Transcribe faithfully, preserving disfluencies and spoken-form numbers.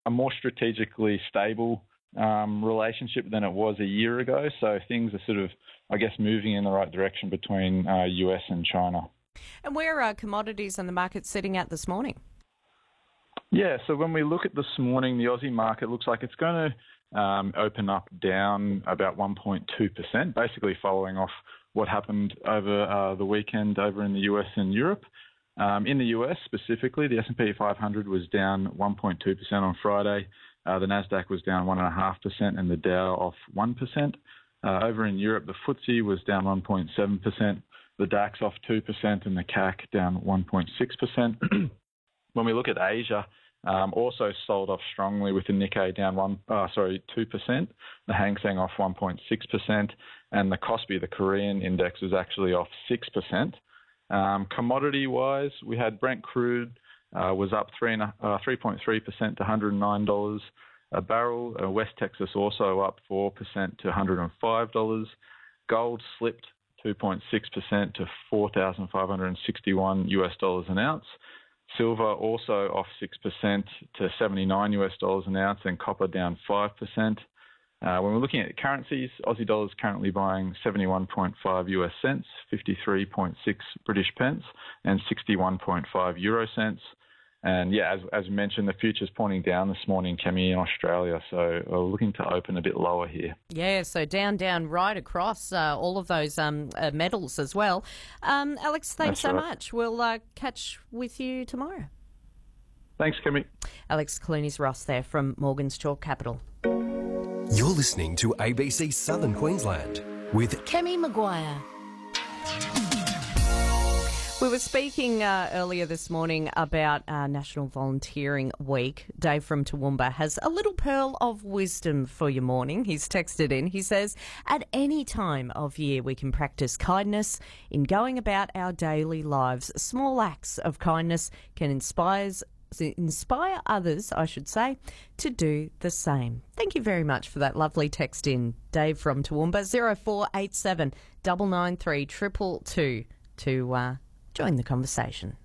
a more strategically stable um, relationship than it was a year ago. So things are sort of, I guess, moving in the right direction between uh, U S and China. And where are commodities and the market sitting at this morning? Yeah, so when we look at this morning, the Aussie market looks like it's going to um, open up down about one point two percent, basically following off what happened over uh, the weekend over in the U S and Europe. Um, in the U S specifically, the S and P five hundred was down one point two percent on Friday. Uh, the Nasdaq was down one point five percent and the Dow off one percent. Uh, over in Europe, the F T S E was down one point seven percent, the DAX off two percent and the C A C down one point six percent. When we look at Asia, um, also sold off strongly with the Nikkei down one, uh, sorry, two percent, the Hang Seng off one point six percent, and the Kospi, the Korean index, was actually off six percent. Um, commodity-wise, we had Brent crude uh, was up three point three percent to one hundred nine dollars a barrel. Uh, West Texas also up four percent to one hundred five dollars. Gold slipped two point six percent to four thousand five hundred sixty-one U S dollars an ounce. Silver also off six percent to seventy-nine U S dollars an ounce, and copper down five percent. Uh, when we're looking at currencies, Aussie dollars currently buying seventy-one point five U S cents, fifty-three point six British pence, and sixty-one point five euro cents. And yeah, as, as mentioned, the future's pointing down this morning, Kemi, in Australia, so we're looking to open a bit lower here. Yeah, so down, down, right across uh, all of those um, uh, metals as well. Um, Alex, thanks That's so right. much. We'll uh, catch with you tomorrow. Thanks, Kemi. Alex Clunies-Ross there from Morgan's Chalk Capital. You're listening to A B C Southern Queensland with Kemi Maguire. We were speaking uh, earlier this morning about uh, National Volunteering Week. Dave from Toowoomba has a little pearl of wisdom for your morning. He's texted in. He says, at any time of year we can practice kindness in going about our daily lives. Small acts of kindness can inspire inspire others, I should say, to do the same. Thank you very much for that lovely text in, Dave from Toowoomba. zero four eight seven nine nine three two two two to uh, join the conversation.